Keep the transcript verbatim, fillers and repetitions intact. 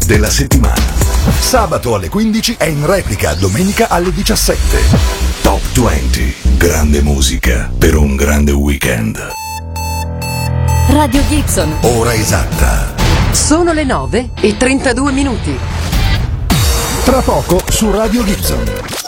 hit della settimana. Sabato alle quindici e in replica domenica alle diciassette. Top venti. Grande musica per un grande weekend. Radio Gibson. Ora esatta. Sono le nove e trentadue minuti. Tra poco su Radio Gibson.